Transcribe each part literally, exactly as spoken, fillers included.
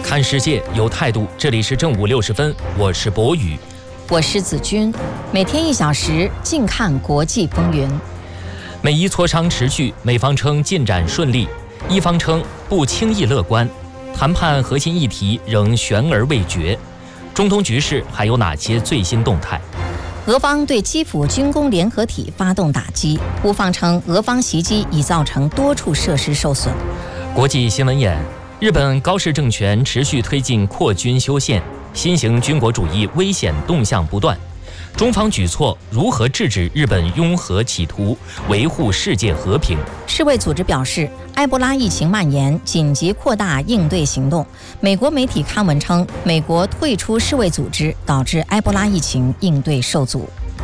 看世界有态度，这里是正午六十分，我是博宇， 我是子君，每天一小时，静看国际风云。 美伊磋商持续，美方称进展顺利，伊方称不轻易乐观，谈判核心议题仍悬而未决。中东局势还有哪些最新动态？ 俄方对基辅军工联合体发动打击，乌方称俄方袭击已造成多处设施受损。 国际新闻眼：日本高市政权持续推进扩军修宪，新型军国主义危险动向不断。中方举措如何制止日本拥核企图，维护世界和平？ 世卫组织表示，埃博拉疫情蔓延，紧急扩大应对行动。美国媒体刊文称，美国退出世卫组织，导致埃博拉疫情应对受阻。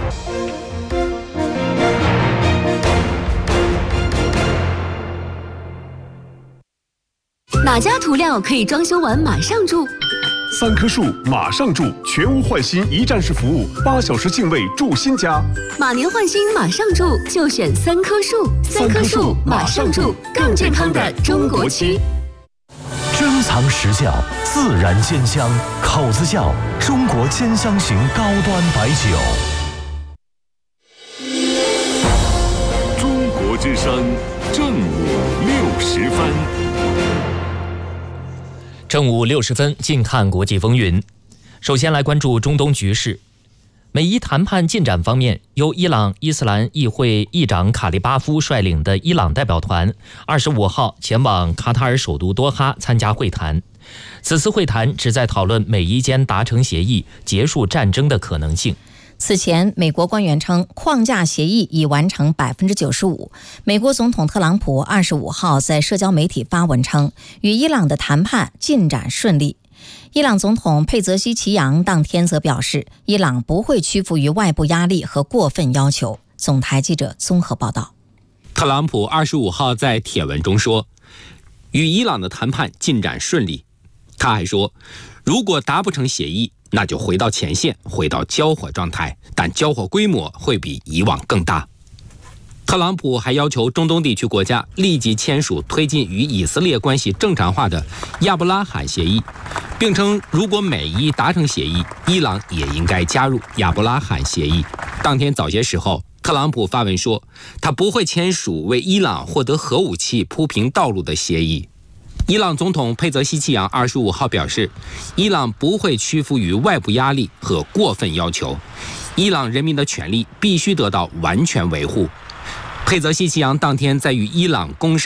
哪家涂料可以装修完马上住？ 三棵树马上住，全屋换新一站式服务，八小时净位住新家。 马年换新马上住，就选三棵树。三棵树马上住，更健康的中国区。 珍藏实窖，自然鲜香，口子窖中国兼香型高端白酒。 中国之声正午六十分。 正午六十分，静看国际风云。首先来关注中东局势。美伊谈判进展方面，由伊朗伊斯兰议会议长卡利巴夫率领的伊朗代表团二十五号前往卡塔尔首都多哈参加会谈。此次会谈旨在讨论美伊间达成协议，结束战争的可能性。 此前，美国官员称框架协议已完成百分之九十五。美国总统特朗普二十五号在社交媒体发文称，与伊朗的谈判进展顺利。伊朗总统佩泽西奇扬当天则表示，伊朗不会屈服于外部压力和过分要求。总台记者综合报道。 特朗普二十五号在帖文中说，与伊朗的谈判进展顺利。他还说，如果达不成协议，那就回到前线，回到交火状态，但交火规模会比以往更大。特朗普还要求中东地区国家立即签署推进与以色列关系正常化的亚伯拉罕协议，并称如果美伊达成协议，伊朗也应该加入亚伯拉罕协议。当天早些时候，特朗普发文说，他不会签署为伊朗获得核武器铺平道路的协议。伊朗总统佩泽西奇扬二十五号表示，伊朗不会屈服于外部压力和过分要求，伊朗人民的权利必须得到完全维护。佩泽西奇扬当天在与伊朗公